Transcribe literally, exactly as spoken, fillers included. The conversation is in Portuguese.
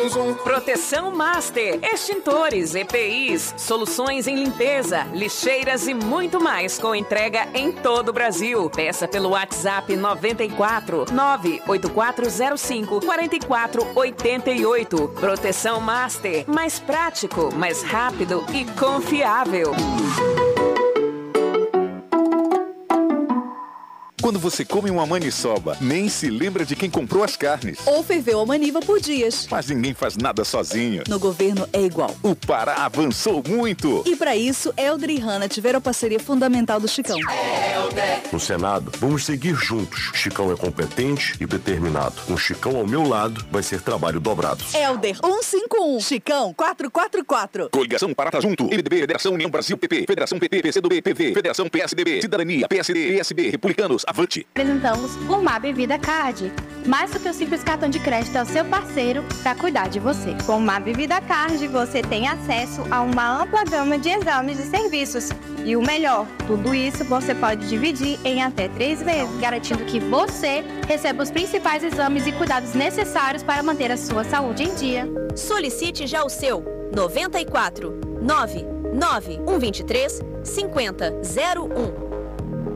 zum, zum. Proteção Master, extintores, E P Is, soluções em limpeza, lixeiras e muito mais com entrega em todo o Brasil. Peça pelo WhatsApp noventa e quatro, nove oito quatro zero cinco, quatro quatro oito oito. Proteção Master, mais prático, mais rápido e confiável. Quando você come uma maniçoba, nem se lembra de quem comprou as carnes. Ou ferveu a maniva por dias. Mas ninguém faz nada sozinho. No governo é igual. O Pará avançou muito. E para isso, Helder e Hanna tiveram a parceria fundamental do Chicão. No Senado, vamos seguir juntos. Chicão é competente e determinado. Com Chicão ao meu lado, vai ser trabalho dobrado. Helder, cento e cinquenta e um. Chicão, quatrocentos e quarenta e quatro. Coligação Pará tá junto. M D B, Federação União Brasil, P P. Federação P T, P C do B, P V. Federação P S D B, Cidadania, P S D, P S B, Republicanos, avante. Apresentamos o Mab Vida Card. Mais do que o simples cartão de crédito, é o seu parceiro para cuidar de você. Com o Mab Vida Card, você tem acesso a uma ampla gama de exames e serviços. E o melhor, tudo isso você pode dividir em até três vezes, garantindo que você receba os principais exames e cuidados necessários para manter a sua saúde em dia. Solicite já o seu noventa e quatro, nove nove um dois três, cinquenta zero um.